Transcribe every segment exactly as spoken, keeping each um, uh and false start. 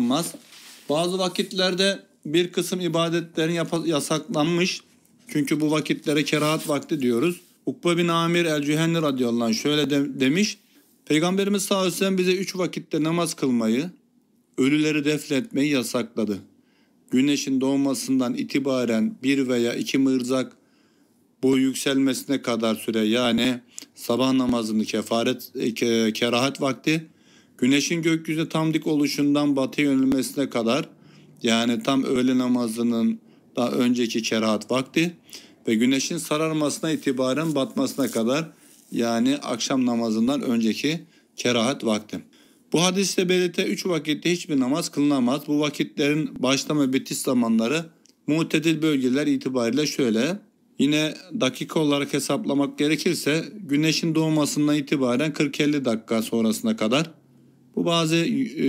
kılınmaz. Bazı vakitlerde bir kısım ibadetlerin yap- yasaklanmış. Çünkü bu vakitlere kerahat vakti diyoruz. Ukbe bin Amir el-Cühenni radıyallahu anh şöyle de- demiş. Peygamberimiz sallallahu aleyhi ve sellem bize üç vakitte namaz kılmayı, ölüleri defnetmeyi yasakladı. Güneşin doğmasından itibaren bir veya iki mırzak boy yükselmesine kadar süre, yani sabah namazını kefaret ke, kerahat vakti, güneşin gökyüzüne tam dik oluşundan batıya yönelmesine kadar, yani tam öğle namazının daha önceki kerahat vakti ve güneşin sararmasına itibaren batmasına kadar, yani akşam namazından önceki kerahat vakti. Bu hadiste belirte üç vakitte hiçbir namaz kılınamaz. Bu vakitlerin başlama ve bitiş zamanları mutedil bölgeler itibariyle şöyle. Yine dakika olarak hesaplamak gerekirse güneşin doğmasından itibaren kırk elli dakika sonrasına kadar. Bu bazı e,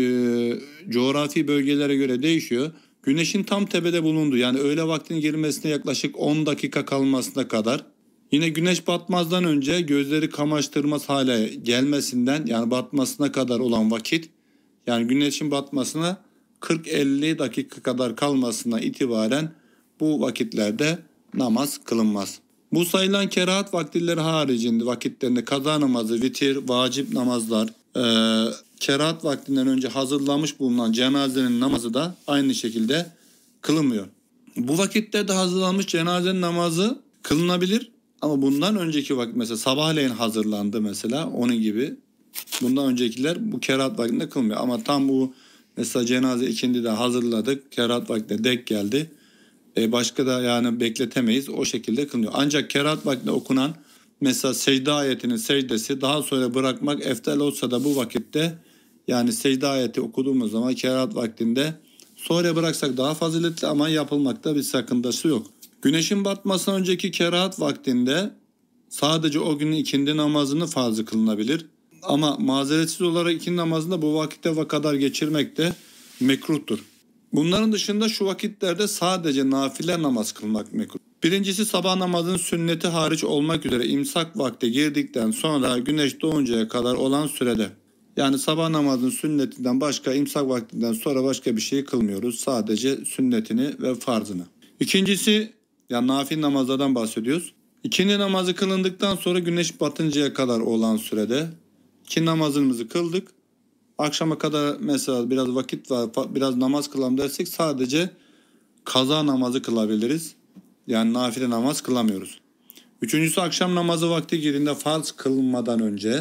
coğrafi bölgelere göre değişiyor. Güneşin tam tepede bulunduğu, yani öğle vaktinin girmesine yaklaşık on dakika kalmasına kadar. Yine güneş batmazdan önce gözleri kamaştırmaz hale gelmesinden, yani batmasına kadar olan vakit, yani güneşin batmasına kırk elli dakika kadar kalmasına itibaren bu vakitlerde namaz kılınmaz. Bu sayılan kerahat vaktilleri haricinde vakitlerinde kaza namazı, vitir, vacip namazlar, e, kerahat vaktinden önce hazırlanmış bulunan cenazenin namazı da aynı şekilde kılınmıyor. Bu vakitlerde hazırlanmış cenazenin namazı kılınabilir ama bundan önceki vakit, mesela sabahleyin hazırlandı mesela, onun gibi bundan öncekiler bu kerahat vaktinde kılınmıyor. Ama tam bu mesela cenaze ikindide hazırladık, kerahat vaktine denk geldi. E başka da yani bekletemeyiz, o şekilde kılınıyor. Ancak kerahat vaktinde okunan mesela secde ayetinin secdesi daha sonra bırakmak eftel olsa da bu vakitte, yani secde ayeti okuduğumuz zaman kerahat vaktinde sonra bıraksak daha faziletli ama yapılmakta bir sakıncası yok. Güneşin batmasından önceki kerahat vaktinde sadece o günün ikindi namazını farzı kılınabilir. Ama mazeretsiz olarak ikindi namazında bu vakitte kadar geçirmek de mekruhtur. Bunların dışında şu vakitlerde sadece nafile namaz kılmak mekruh. Birincisi, sabah namazının sünneti hariç olmak üzere imsak vakti girdikten sonra güneş doğuncaya kadar olan sürede. Yani sabah namazının sünnetinden başka, imsak vaktinden sonra başka bir şey kılmıyoruz. Sadece sünnetini ve farzını. İkincisi, yani nafile namazlardan bahsediyoruz. İkindi namazı kılındıktan sonra güneş batıncaya kadar olan sürede ikindi namazımızı kıldık. Akşama kadar mesela biraz vakit var, biraz namaz kılalım dersek sadece kaza namazı kılabiliriz. Yani nafile namaz kılamıyoruz. Üçüncüsü, akşam namazı vakti girdiğinde farz kılınmadan önce,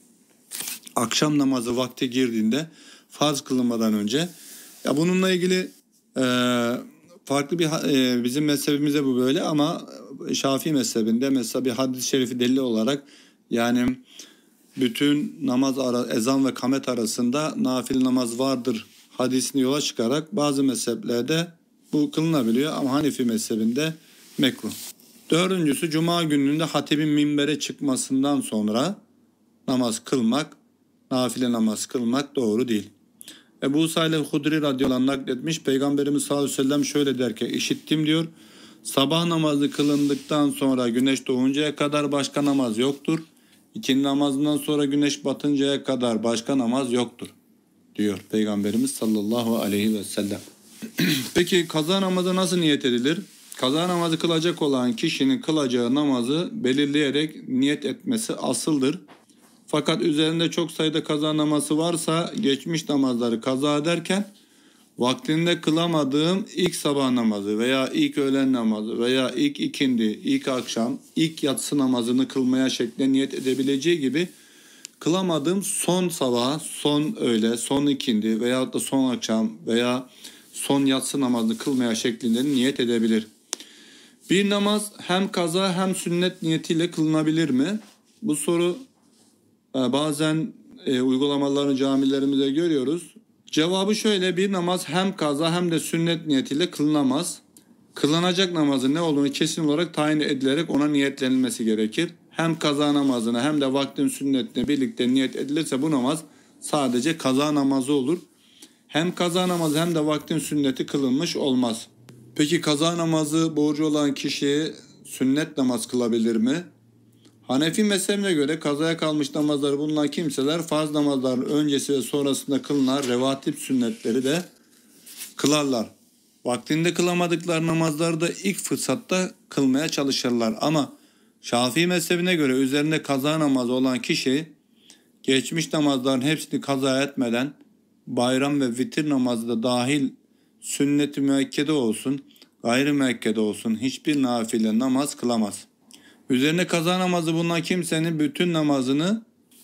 akşam namazı vakti girdiğinde farz kılınmadan önce, ya bununla ilgili e, farklı bir e, bizim mezhebimizde bu böyle ama Şafii mezhebinde mesela bir hadis-i şerifi delil olarak, yani bütün namaz ara, ezan ve kamet arasında nafile namaz vardır hadisini yola çıkarak bazı mezheplerde bu kılınabiliyor ama Hanefi mezhebinde mekruh. Dördüncüsü, cuma gününde hatibin minbere çıkmasından sonra namaz kılmak, nafile namaz kılmak doğru değil. Ebu Said el-Hudri radıyallahu anh nakletmiş, Peygamberimiz sallallahu aleyhi ve sellem şöyle derken işittim diyor. Sabah namazı kılındıktan sonra güneş doğuncaya kadar başka namaz yoktur. İkindi namazından sonra güneş batıncaya kadar başka namaz yoktur diyor Peygamberimiz sallallahu aleyhi ve sellem. Peki kaza namazı nasıl niyet edilir? Kaza namazı kılacak olan kişinin kılacağı namazı belirleyerek niyet etmesi asıldır. Fakat üzerinde çok sayıda kaza namazı varsa geçmiş namazları kaza ederken vaktinde kılamadığım ilk sabah namazı veya ilk öğlen namazı veya ilk ikindi, ilk akşam, ilk yatsı namazını kılmaya şeklinde niyet edebileceği gibi kılamadığım son sabah, son öğle, son ikindi veya da son akşam veya son yatsı namazını kılmaya şeklinde niyet edebilir. Bir namaz hem kaza hem sünnet niyetiyle kılınabilir mi? Bu soru bazen e, uygulamalarını camilerimizde görüyoruz. Cevabı şöyle: bir namaz hem kaza hem de sünnet niyetiyle kılınamaz. Kılınacak namazın ne olduğunu kesin olarak tayin edilerek ona niyetlenilmesi gerekir. Hem kaza namazına hem de vaktin sünnetine birlikte niyet edilirse bu namaz sadece kaza namazı olur. Hem kaza namazı hem de vaktin sünneti kılınmış olmaz. Peki kaza namazı borcu olan kişi sünnet namaz kılabilir mi? Hanefi mezhebine göre kazaya kalmış namazları bulunan kimseler farz namazların öncesi ve sonrasında kılınan revatip sünnetleri de kılarlar. Vaktinde kılamadıkları namazları da ilk fırsatta kılmaya çalışırlar. Ama Şafii mezhebine göre üzerinde kaza namazı olan kişi geçmiş namazların hepsini kaza etmeden bayram ve vitir namazı da dahil sünnet-i müekkede olsun, gayri müekkede olsun hiçbir nafile namaz kılamaz. Üzerine kaza namazı bulunan kimsenin bütün namazını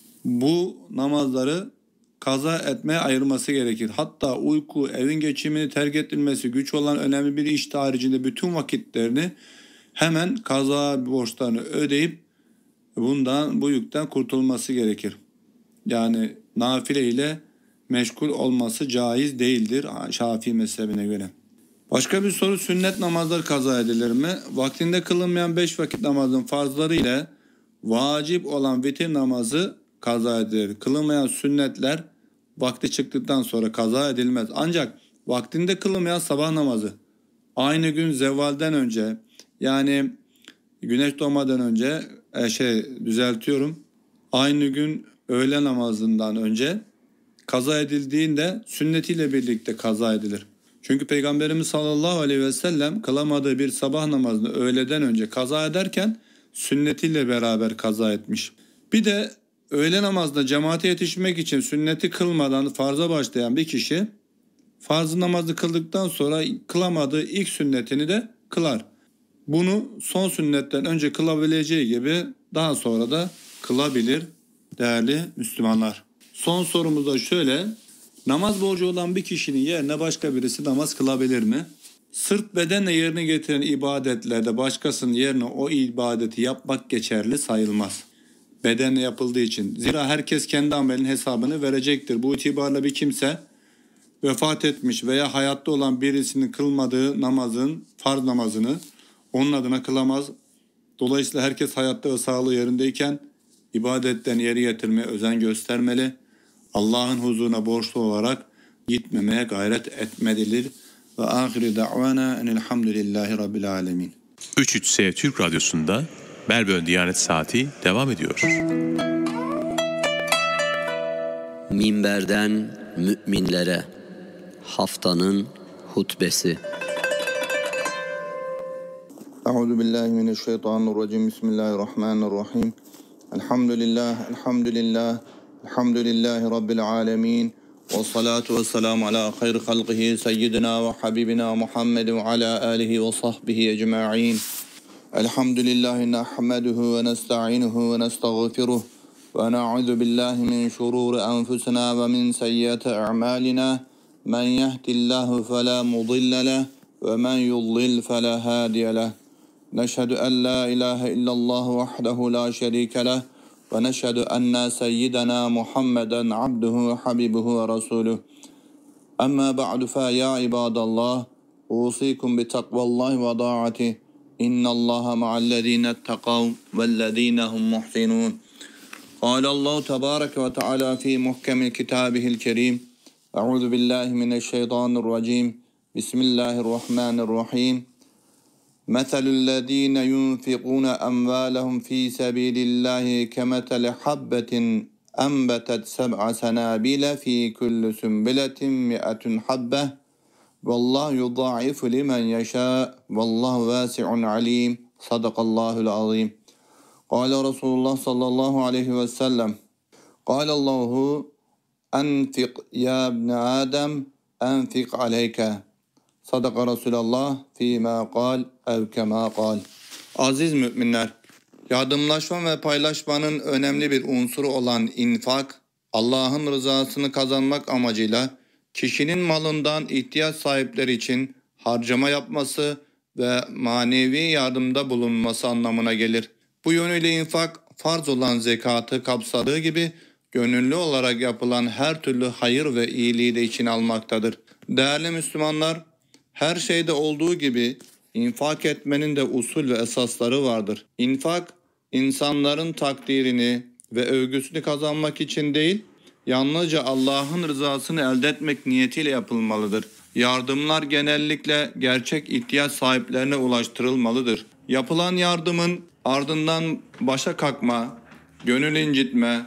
bu namazları kaza etmeye ayırması gerekir. Hatta uyku, evin geçimini terk edilmesi güç olan önemli bir iş haricinde bütün vakitlerini hemen kaza borçlarını ödeyip bundan, bu yükten kurtulması gerekir. Yani nafile ile meşgul olması caiz değildir Şafii mezhebine göre. Başka bir soru, sünnet namazlar kaza edilir mi? Vaktinde kılınmayan beş vakit namazın farzları ile vacip olan vitir namazı kaza edilir. Kılınmayan sünnetler vakti çıktıktan sonra kaza edilmez. Ancak vaktinde kılınmayan sabah namazı aynı gün zevalden önce, yani güneş doğmadan önce e, şey düzeltiyorum. Aynı gün öğle namazından önce kaza edildiğinde sünnetiyle birlikte kaza edilir. Çünkü Peygamberimiz sallallahu aleyhi ve sellem kılamadığı bir sabah namazını öğleden önce kaza ederken sünnetiyle beraber kaza etmiş. Bir de öğle namazda cemaate yetişmek için sünneti kılmadan farza başlayan bir kişi farz namazı kıldıktan sonra kılamadığı ilk sünnetini de kılar. Bunu son sünnetten önce kılabileceği gibi daha sonra da kılabilir değerli Müslümanlar. Son sorumuz da şöyle: namaz borcu olan bir kişinin yerine başka birisi namaz kılabilir mi? Sırf bedenle yerine getiren ibadetlerde başkasının yerine o ibadeti yapmak geçerli sayılmaz. Bedenle yapıldığı için. Zira herkes kendi amelinin hesabını verecektir. Bu itibarla bir kimse vefat etmiş veya hayatta olan birisinin kılmadığı namazın, farz namazını onun adına kılamaz. Dolayısıyla herkes hayatta ve sağlığı yerindeyken ibadetten yeri getirmeye özen göstermeli. Allah'ın huzuruna borçlu olarak gitmemeye gayret etmelidir. Ve ahiri da'vana enelhamdülillahi rabbil alemin. üç üç S Türk Radyosu'nda Melbourne Diyanet Saati devam ediyor. Minberden müminlere haftanın hutbesi. Euzubillahimineşşeytanirracim. Bismillahirrahmanirrahim. Elhamdülillah, elhamdülillah, elhamdülillahi rabbil alemin. Ve salatu ve selamu ala hayri halqihi seyyidina ve habibina Muhammed ve ala alihi ve sahbihi ecma'in. Elhamdülillahi nahmeduhu ve nesta'inuhu ve nestağfiruh ve na'udhu billahi min şururi enfusina ve min seyyati a'malina. Men yehdillahu fela mudille leh ve men yudlil fela hadiye leh. Neşhedü en la ilahe illallah vahdehu la şerike leh ve neşhedü enne seyyidena Muhammeden abduhu ve habibuhu ve resuluh. Amma ba'du fe ya ibadallah, usikum bi takvallahi ve da'atih. İnnallaha ma'allezine ettekav vellezine hum muhsinun. Kâlallahu tebâreke ve teâlâ fî muhkemil kitâbihil kerîm. Euzu billahi mineşşeytanirracim. Bismillahirrahmanirrahim. Meselüllezîne yunfikûne emvâlehum fî sebîlillâhi kemeteli habbetin enbetet seb'a senâbile fî kulli sümbületin mi'etun habbeh. Vallahu yudâ'ifu limen yeşâ. Vallahu vâsi'un alîm. Sadakallâhul azîm. Kâle Resulullah sallallahu aleyhi ve sellem. Kâlallahu enfik ya ibn Adem enfik aleyke. Sadaka Resulullah fîmâ kâl ev kemâ kâl. Aziz müminler, yardımlaşma ve paylaşmanın önemli bir unsuru olan infak, Allah'ın rızasını kazanmak amacıyla kişinin malından ihtiyaç sahipleri için harcama yapması ve manevi yardımda bulunması anlamına gelir. Bu yönüyle infak, farz olan zekatı kapsadığı gibi gönüllü olarak yapılan her türlü hayır ve iyiliği de içine almaktadır. Değerli Müslümanlar, her şeyde olduğu gibi infak etmenin de usul ve esasları vardır. İnfak, insanların takdirini ve övgüsünü kazanmak için değil, yalnızca Allah'ın rızasını elde etmek niyetiyle yapılmalıdır. Yardımlar genellikle gerçek ihtiyaç sahiplerine ulaştırılmalıdır. Yapılan yardımın ardından başa kalkma, gönül incitme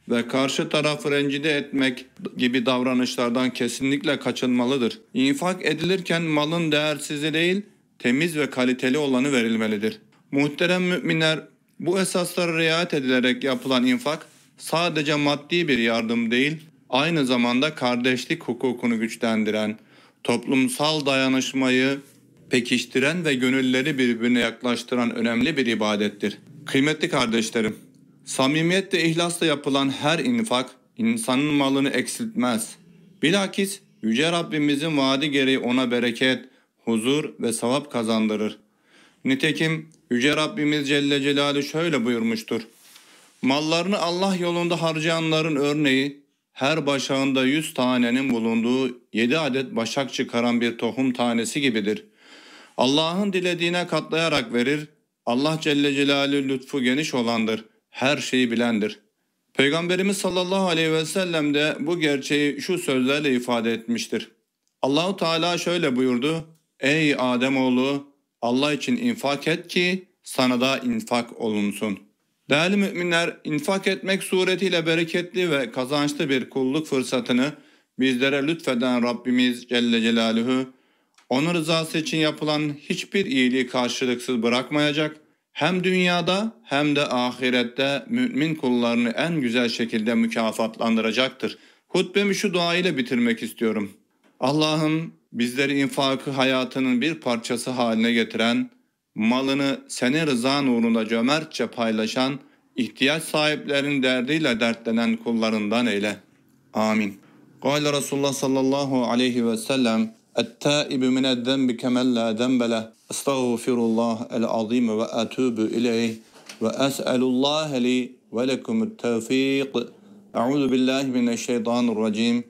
ve karşı tarafı rencide etmek gibi davranışlardan kesinlikle kaçınmalıdır. İnfak edilirken malın değersizliği değil, temiz ve kaliteli olanı verilmelidir. Muhterem müminler, bu esaslara riayet edilerek yapılan infak sadece maddi bir yardım değil, aynı zamanda kardeşlik hukukunu güçlendiren, toplumsal dayanışmayı pekiştiren ve gönülleri birbirine yaklaştıran önemli bir ibadettir. Kıymetli kardeşlerim, samimiyet ve ihlasla yapılan her infak insanın malını eksiltmez. Bilakis Yüce Rabbimizin vaadi gereği ona bereket, huzur ve sevap kazandırır. Nitekim Yüce Rabbimiz Celle Celaluhu şöyle buyurmuştur. Mallarını Allah yolunda harcayanların örneği, her başağında yüz tanenin bulunduğu yedi adet başak çıkaran bir tohum tanesi gibidir. Allah'ın dilediğine katlayarak verir. Allah Celle Celaluhu lütfu geniş olandır. Her şeyi bilendir. Peygamberimiz sallallahu aleyhi ve sellem de bu gerçeği şu sözlerle ifade etmiştir. Allahu Teala şöyle buyurdu. Ey Ademoğlu, Allah için infak et ki sana da infak olunsun. Değerli müminler, infak etmek suretiyle bereketli ve kazançlı bir kulluk fırsatını bizlere lütfeden Rabbimiz Celle Celaluhu, onun rızası için yapılan hiçbir iyiliği karşılıksız bırakmayacak, hem dünyada hem de ahirette mümin kullarını en güzel şekilde mükafatlandıracaktır. Hutbemi şu dua ile bitirmek istiyorum. Allah'ım bizleri infakı hayatının bir parçası haline getiren, malını senin rızan uğrunda cömertçe paylaşan, ihtiyaç sahiplerinin derdiyle dertlenen kullarından eyle. Amin. Kâle Resulullah sallallahu aleyhi ve sellem, "Et-tâibu mined-zenbi kemen lâ zenbe leh. Estağfirullahel azîm ve etûbü ileyh ve es'elullâhe li ve lekumut-tevfîk. Euzu billahi mineşşeytanirracîm.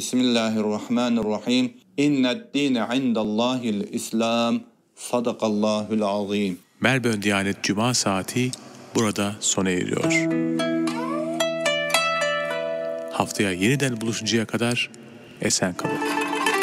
Bismillahirrahmanirrahim. İnned-dîne indallâhil İslam. Sadakallahul azîm." Melbourne Diyanet Cuma saati burada sona eriyor. Haftaya yeniden buluşuncaya kadar esen kalın.